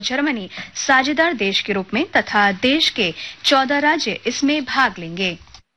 Germany साझेदार देश के रूप में तथा देश के 14 राज्य इसमें भाग लेंगे।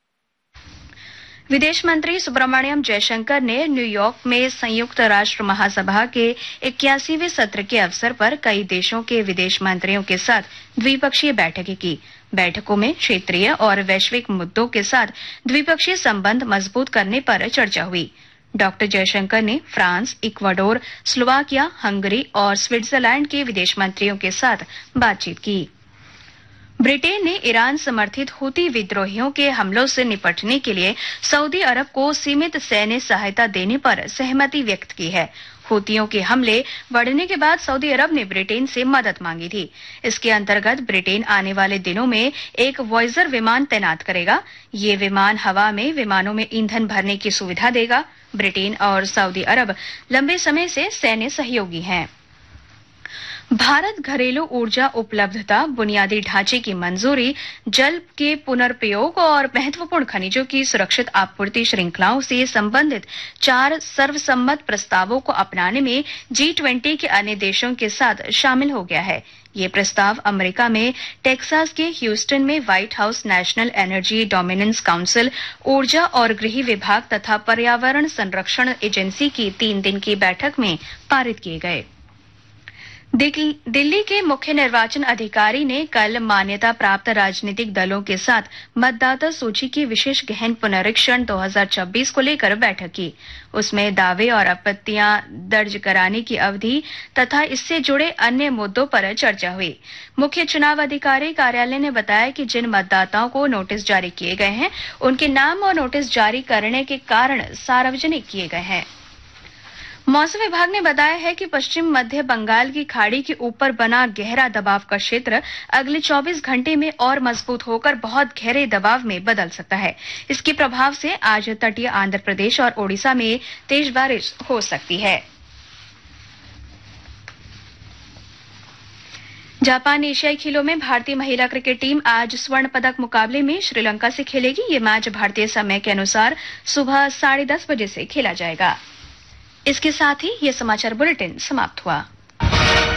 विदेश मंत्री सुब्रमण्यम जयशंकर ने न्यूयॉर्क में संयुक्त राष्ट्र महासभा के 81वें सत्र के अवसर पर कई देशों के विदेश मंत्रियों के साथ द्विपक्षीय बैठकें की। बैठकों में क्षेत्रीय और वैश्विक मुद्दों के साथ द्विपक्षीय संबंध मजबूत करने पर चर्चा हुई। डॉक्टर जयशंकर ने फ्रांस, इक्वाडोर, स्लोवाकिया, हंगरी और स्विट्जरलैंड के विदेश मंत्रियों के साथ बातचीत की। ब्रिटेन ने ईरान समर्थित हूती विद्रोहियों के हमलों से निपटने के लिए सऊदी अरब को सीमित सैन्य सहायता देने पर सहमति व्यक्त की है। हूतियों के हमले बढ़ने के बाद सऊदी अरब ने ब्रिटेन से मदद मांगी थी। इसके अंतर्गत ब्रिटेन आने वाले दिनों में एक वॉयजर विमान तैनात करेगा। ये विमान हवा में विमानों में ईंधन भरने की सुविधा देगा। ब्रिटेन और सऊदी अरब लंबे समय से सैन्य सहयोगी हैं। भारत घरेलू ऊर्जा उपलब्धता, बुनियादी ढांचे की मंजूरी, जल के पुनर्प्रयोग और महत्वपूर्ण खनिजों की सुरक्षित आपूर्ति श्रृंखलाओं से संबंधित 4 सर्वसम्मत प्रस्तावों को अपनाने में G20 के अन्य देशों के साथ शामिल हो गया है। ये प्रस्ताव अमेरिका में टेक्सास के ह्यूस्टन में white house national energy dominance council, ऊर्जा और गृह विभाग तथा पर्यावरण संरक्षण एजेंसी की 3 दिन की बैठक में पारित किए गए। दिल्ली के मुख्य निर्वाचन अधिकारी ने कल मान्यता प्राप्त राजनीतिक दलों के साथ मतदाता सूची की विशेष गहन पुनरीक्षण 2026 को लेकर बैठक की। उसमें दावे और आपत्तियां दर्ज कराने की अवधि तथा इससे जुड़े अन्य मुद्दों पर चर्चा हुई। मुख्य चुनाव अधिकारी कार्यालय ने बताया कि जिन मतदाताओं को नोटिस जारी किए गए हैं, उनके नाम और नोटिस जारी करने के कारण सार्वजनिक किए गए हैं। मौसम विभाग ने बताया है कि पश्चिम मध्य बंगाल की खाड़ी के ऊपर बना गहरा दबाव का क्षेत्र अगले 24 घंटे में और मजबूत होकर बहुत गहरे दबाव में बदल सकता है। इसके प्रभाव से आज तटीय आंध्र प्रदेश और ओडिशा में तेज बारिश हो सकती है। जापान एशियाई खेलों में भारतीय महिला क्रिकेट टीम आज स्वर्ण पदक मुकाबले में श्रीलंका से खेलेगी। ये मैच भारतीय समय के अनुसार सुबह 10:30 बजे से खेला जाएगा। इसके साथ ही ये समाचार बुलेटिन समाप्त हुआ।